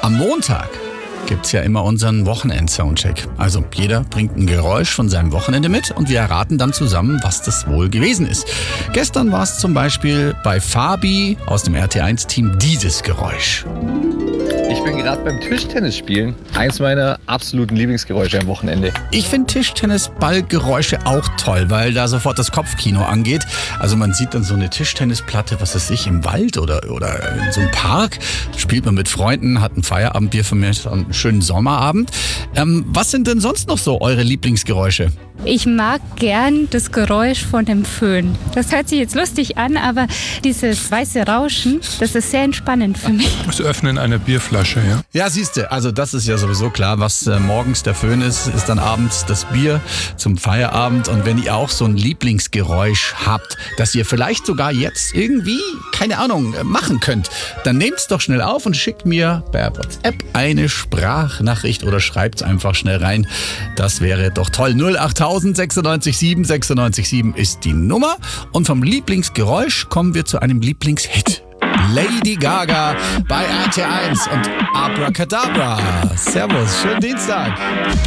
Am Montag gibt's ja immer unseren Wochenend-Soundcheck. Also jeder bringt ein Geräusch von seinem Wochenende mit und wir erraten dann zusammen, was das wohl gewesen ist. Gestern war es zum Beispiel bei Fabi aus dem RT1-Team dieses Geräusch. Ich bin gerade beim Tischtennis spielen. Eins meiner absoluten Lieblingsgeräusche am Wochenende. Ich finde Tischtennis-Ballgeräusche auch toll, weil da sofort das Kopfkino angeht. Also man sieht dann so eine Tischtennisplatte, was weiß ich, im Wald oder in so einem Park. Spielt man mit Freunden, hat ein Feierabendbier von mir, einen schönen Sommerabend. Was sind denn sonst noch so eure Lieblingsgeräusche? Ich mag gern das Geräusch von dem Föhn. Das hört sich jetzt lustig an, aber dieses weiße Rauschen, das ist sehr entspannend für mich. Das Öffnen einer Bierflasche, ja. Ja, siehste, also das ist ja sowieso klar, was morgens der Föhn ist dann abends das Bier zum Feierabend. Und wenn ihr auch so ein Lieblingsgeräusch habt, das ihr vielleicht sogar jetzt irgendwie, keine Ahnung, machen könnt, dann nehmt's doch schnell auf und schickt mir per WhatsApp eine Sprachnachricht oder schreibt's einfach schnell rein. Das wäre doch toll. 08000 96 7 96 7 ist die Nummer. Und vom Lieblingsgeräusch kommen wir zu einem Lieblingshit. Lady Gaga bei RT1 und Abracadabra. Servus, schönen Dienstag.